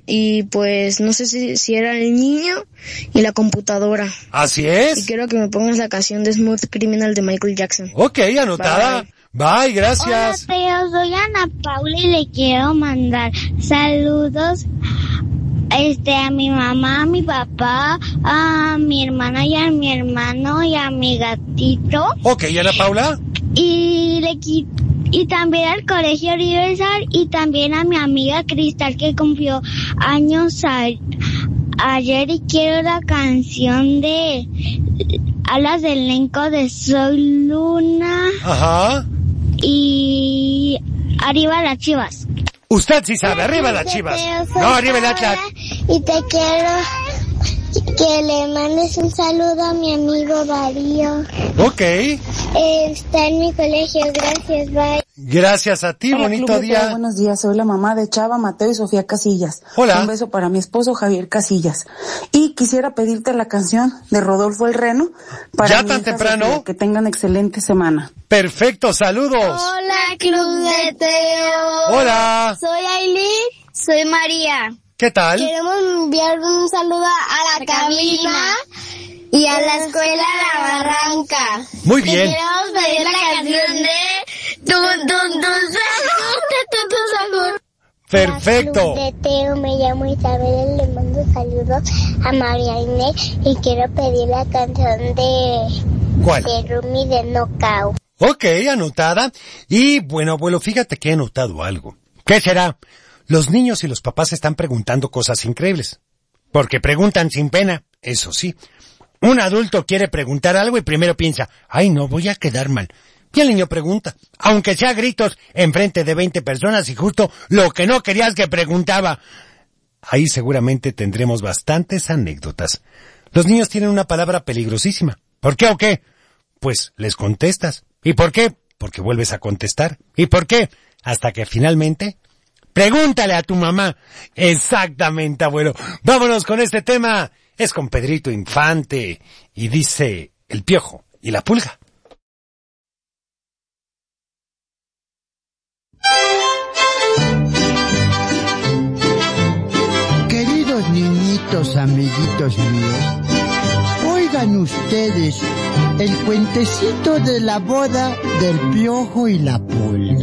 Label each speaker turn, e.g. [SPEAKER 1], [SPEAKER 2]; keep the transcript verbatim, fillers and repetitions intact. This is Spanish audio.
[SPEAKER 1] y pues no sé si, si era el niño y la computadora.
[SPEAKER 2] Así es.
[SPEAKER 1] Y quiero que me pongas la canción de Smooth Criminal de Michael Jackson.
[SPEAKER 2] Ok, anotada. Bye, Bye gracias.
[SPEAKER 3] Hola, Teo, soy Ana Paula y le quiero mandar saludos este a mi mamá, a mi papá, a mi hermana y a mi hermano y a mi gatito.
[SPEAKER 2] Ok, Ana Paula.
[SPEAKER 3] Y le qui- y también al Colegio Universal y también a mi amiga Cristal que cumplió años a- ayer y quiero la canción de Alas del elenco de Soy Luna.
[SPEAKER 2] Ajá.
[SPEAKER 3] Y arriba las Chivas.
[SPEAKER 2] Usted sí sabe, arriba las Chivas. No, arriba el Atlas.
[SPEAKER 3] Y te quiero que le mandes un saludo a mi amigo Darío.
[SPEAKER 2] Ok.
[SPEAKER 3] Eh, está en mi colegio, gracias, bye.
[SPEAKER 2] Gracias a ti,
[SPEAKER 4] Hola,
[SPEAKER 2] bonito
[SPEAKER 4] Club de
[SPEAKER 2] día.
[SPEAKER 4] Teo, buenos días, soy la mamá de Chava, Mateo y Sofía Casillas.
[SPEAKER 2] Hola.
[SPEAKER 4] Un beso para mi esposo Javier Casillas. Y quisiera pedirte la canción de Rodolfo el Reno. Para
[SPEAKER 2] ¿Ya
[SPEAKER 4] mi
[SPEAKER 2] tan
[SPEAKER 4] hija
[SPEAKER 2] temprano?
[SPEAKER 4] Sofía, que tengan excelente semana.
[SPEAKER 2] Perfecto, saludos.
[SPEAKER 3] Hola, Club de Teo.
[SPEAKER 2] Hola.
[SPEAKER 3] Soy Aileen, soy María.
[SPEAKER 2] ¿Qué tal?
[SPEAKER 3] Queremos enviar un saludo a la cabina y a la escuela La Barranca.
[SPEAKER 2] Muy bien.
[SPEAKER 3] Y queremos pedir la canción de Tun Tun Tun Sagur, de Tun Tun Sagur.
[SPEAKER 2] Perfecto.
[SPEAKER 3] Hola, Club de Teo, me llamo Isabel, le mando saludos a María Inés y quiero pedir la canción de
[SPEAKER 2] ¿Cuál?
[SPEAKER 3] de Rumi de Knockout.
[SPEAKER 2] Ok, anotada. Y bueno, abuelo, fíjate que he notado algo. ¿Qué será? Los niños y los papás están preguntando cosas increíbles. Porque preguntan sin pena, eso sí. Un adulto quiere preguntar algo y primero piensa, ay, no, voy a quedar mal. Y el niño pregunta, aunque sea a gritos, enfrente de veinte personas y justo lo que no querías que preguntaba. Ahí seguramente tendremos bastantes anécdotas. Los niños tienen una palabra peligrosísima. ¿Por qué o qué? Pues les contestas. ¿Y por qué? Porque vuelves a contestar. ¿Y por qué? Hasta que finalmente... Pregúntale a tu mamá. Exactamente, abuelo. Vámonos con este tema. Es con Pedrito Infante. Y dice El Piojo y la Pulga.
[SPEAKER 5] Queridos niñitos, amiguitos míos, oigan ustedes el cuentecito de la boda del Piojo y la Pulga.